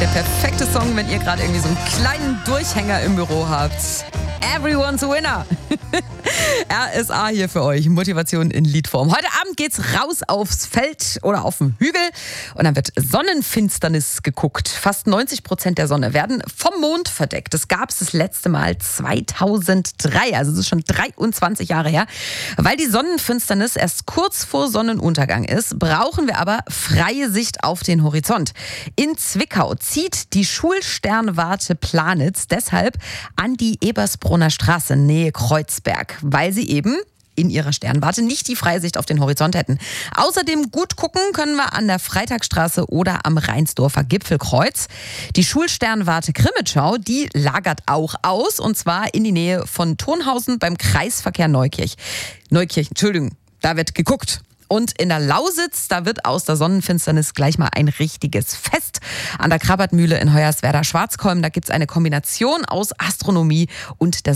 Der perfekte Song, wenn ihr gerade irgendwie so einen kleinen Durchhänger im Büro habt. Everyone's a winner. RSA hier für euch. Motivation in Liedform. Heute Abend geht's raus aufs Feld oder auf den Hügel und dann wird Sonnenfinsternis geguckt. Fast 90% der Sonne werden vom Mond verdeckt. Das gab es das letzte Mal 2003, also das ist schon 23 Jahre her. Weil die Sonnenfinsternis erst kurz vor Sonnenuntergang ist, brauchen wir aber freie Sicht auf den Horizont. In Zwickau zieht die Schulsternwarte Planitz deshalb an die Ebersbrunner Straße, Nähe Kreuzberg, weil sie eben in ihrer Sternwarte nicht die freie Sicht auf den Horizont hätten. Außerdem gut gucken können wir an der Freitagsstraße oder am Rheinsdorfer Gipfelkreuz. Die Schulsternwarte Grimmitschau, die lagert auch aus, und zwar in die Nähe von Thonhausen beim Kreisverkehr Neukirchen, da wird geguckt. Und in der Lausitz, da wird aus der Sonnenfinsternis gleich mal ein richtiges Fest. An der Krabbertmühle in Hoyerswerda-Schwarzkolm, da gibt es eine Kombination aus Astronomie und der